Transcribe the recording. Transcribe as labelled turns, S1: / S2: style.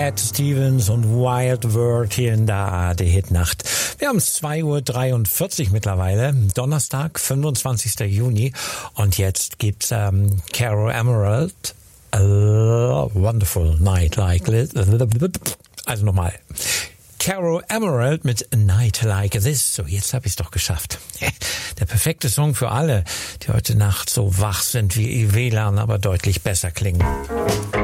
S1: Cat Stevens und Wild World hier in der ARD-Hitnacht. Wir haben es 2:43 Uhr mittlerweile, Donnerstag, 25. Juni. Und jetzt gibt's Caro Emerald, A Wonderful Night Like This. Also nochmal. Caro Emerald mit A Night Like This. So, jetzt habe ich es doch geschafft. Der perfekte Song für alle, die heute Nacht so wach sind wie ihr WLAN, aber deutlich besser klingen.